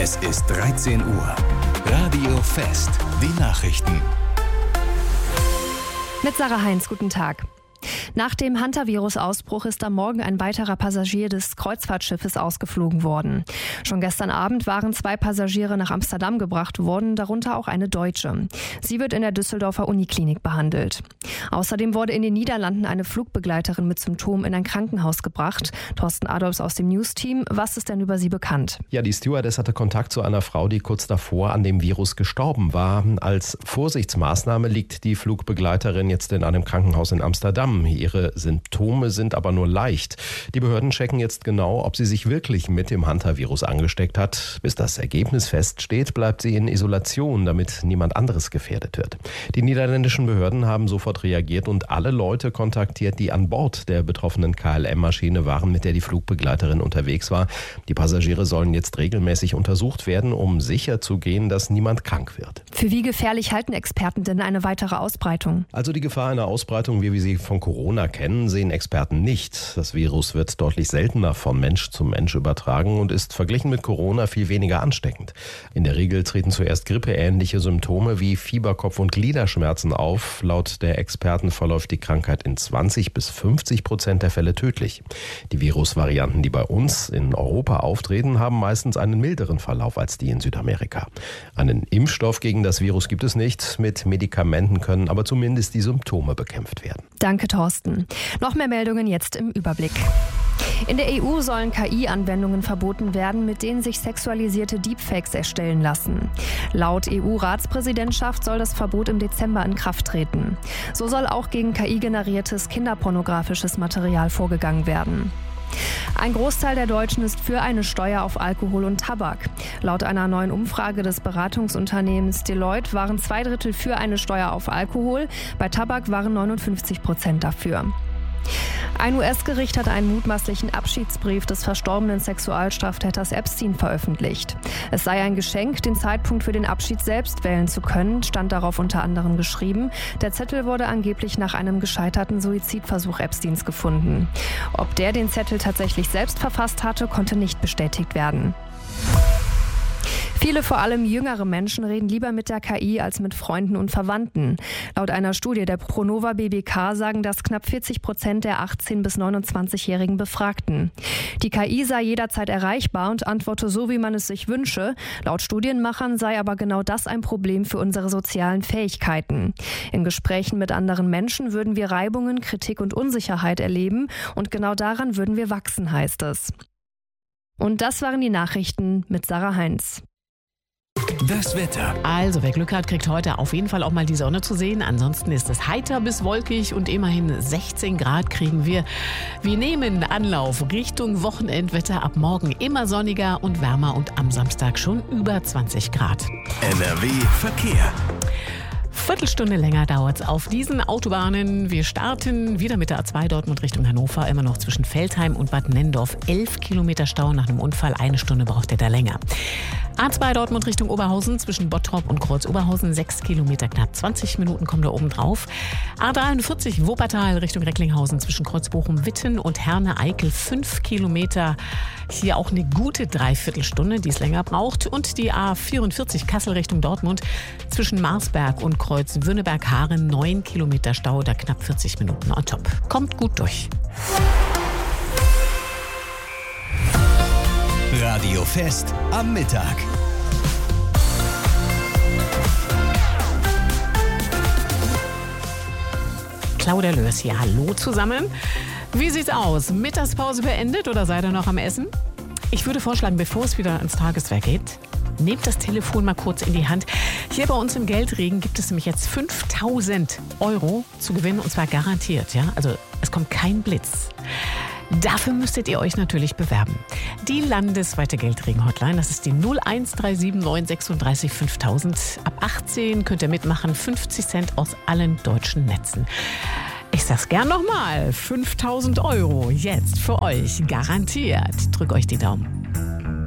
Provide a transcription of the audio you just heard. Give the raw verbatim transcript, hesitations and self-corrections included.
Es ist dreizehn Uhr. Radio Fest. Die Nachrichten. Mit Sarah Heinz, guten Tag. Nach dem Hantavirus-Ausbruch ist am Morgen ein weiterer Passagier des Kreuzfahrtschiffes ausgeflogen worden. Schon gestern Abend waren zwei Passagiere nach Amsterdam gebracht worden, darunter auch eine Deutsche. Sie wird in der Düsseldorfer Uniklinik behandelt. Außerdem wurde in den Niederlanden eine Flugbegleiterin mit Symptomen in ein Krankenhaus gebracht. Thorsten Adolfs aus dem News-Team. Was ist denn über sie bekannt? Ja, die Stewardess hatte Kontakt zu einer Frau, die kurz davor an dem Virus gestorben war. Als Vorsichtsmaßnahme liegt die Flugbegleiterin jetzt in einem Krankenhaus in Amsterdam. Ihre Symptome sind aber nur leicht. Die Behörden checken jetzt genau, ob sie sich wirklich mit dem Hantavirus angesteckt hat. Bis das Ergebnis feststeht, bleibt sie in Isolation, damit niemand anderes gefährdet wird. Die niederländischen Behörden haben sofort reagiert und alle Leute kontaktiert, die an Bord der betroffenen K L M-Maschine waren, mit der die Flugbegleiterin unterwegs war. Die Passagiere sollen jetzt regelmäßig untersucht werden, um sicherzugehen, dass niemand krank wird. Für wie gefährlich halten Experten denn eine weitere Ausbreitung? Also die Gefahr einer Ausbreitung, wie wir sie von Corona kennen, sehen Experten nicht. Das Virus wird deutlich seltener von Mensch zu Mensch übertragen und ist verglichen mit Corona viel weniger ansteckend. In der Regel treten zuerst grippeähnliche Symptome wie Fieber, Kopf- und Gliederschmerzen auf. Laut der Experten verläuft die Krankheit in zwanzig bis fünfzig Prozent der Fälle tödlich. Die Virusvarianten, die bei uns in Europa auftreten, haben meistens einen milderen Verlauf als die in Südamerika. Einen Impfstoff gegen das Virus gibt es nicht. Mit Medikamenten können aber zumindest die Symptome bekämpft werden. Danke, Thorsten. Noch mehr Meldungen jetzt im Überblick. In der E U sollen K I-Anwendungen verboten werden, mit denen sich sexualisierte Deepfakes erstellen lassen. Laut E U-Ratspräsidentschaft soll das Verbot im Dezember in Kraft treten. So soll auch gegen K I-generiertes kinderpornografisches Material vorgegangen werden. Ein Großteil der Deutschen ist für eine Steuer auf Alkohol und Tabak. Laut einer neuen Umfrage des Beratungsunternehmens Deloitte waren zwei Drittel für eine Steuer auf Alkohol, bei Tabak waren neunundfünfzig Prozent dafür. Ein U S-Gericht hat einen mutmaßlichen Abschiedsbrief des verstorbenen Sexualstraftäters Epstein veröffentlicht. Es sei ein Geschenk, den Zeitpunkt für den Abschied selbst wählen zu können, stand darauf unter anderem geschrieben. Der Zettel wurde angeblich nach einem gescheiterten Suizidversuch Epsteins gefunden. Ob der den Zettel tatsächlich selbst verfasst hatte, konnte nicht bestätigt werden. Viele, vor allem jüngere Menschen, reden lieber mit der K I als mit Freunden und Verwandten. Laut einer Studie der Pronova B B K sagen das knapp vierzig Prozent der achtzehn- bis neunundzwanzigjährigen Befragten. Die K I sei jederzeit erreichbar und antworte so, wie man es sich wünsche. Laut Studienmachern sei aber genau das ein Problem für unsere sozialen Fähigkeiten. In Gesprächen mit anderen Menschen würden wir Reibungen, Kritik und Unsicherheit erleben und genau daran würden wir wachsen, heißt es. Und das waren die Nachrichten mit Sarah Heinz. Das Wetter. Also, wer Glück hat, kriegt heute auf jeden Fall auch mal die Sonne zu sehen. Ansonsten ist es heiter bis wolkig und immerhin sechzehn Grad kriegen wir. Wir nehmen Anlauf Richtung Wochenendwetter. Ab morgen immer sonniger und wärmer und am Samstag schon über zwanzig Grad. N R W Verkehr. Viertelstunde länger dauert es auf diesen Autobahnen. Wir starten wieder mit der A zwei Dortmund Richtung Hannover, immer noch zwischen Veltheim und Bad Nenndorf. elf Kilometer Stau nach einem Unfall, eine Stunde braucht ihr da länger. A zwei Dortmund Richtung Oberhausen, zwischen Bottrop und Kreuz-Oberhausen, sechs Kilometer, knapp zwanzig Minuten kommen da oben drauf. A dreiundvierzig Wuppertal Richtung Recklinghausen, zwischen Kreuzbochum-Witten und Herne-Eickel, fünf Kilometer. Hier auch eine gute Dreiviertelstunde, die es länger braucht. Und die A vierundvierzig Kassel Richtung Dortmund, zwischen Marsberg und Kreuz-Wünneberg-Haren, neun Kilometer Stau, da knapp vierzig Minuten on top. Kommt gut durch. Radio Fest am Mittag. Claudia Lörs hier, hallo zusammen. Wie sieht's aus? Mittagspause beendet oder seid ihr noch am Essen? Ich würde vorschlagen, bevor es wieder ins Tageswerk geht, nehmt das Telefon mal kurz in die Hand. Hier bei uns im Geldregen gibt es nämlich jetzt fünftausend Euro zu gewinnen und zwar garantiert. Ja? Also es kommt kein Blitz. Dafür müsstet ihr euch natürlich bewerben. Die landesweite Geldregen-Hotline, das ist die null eins drei sieben neun sechsunddreißig fünftausend. Ab achtzehn könnt ihr mitmachen, fünfzig Cent aus allen deutschen Netzen. Ich sag's gern nochmal, fünftausend Euro jetzt für euch garantiert. Drückt euch die Daumen.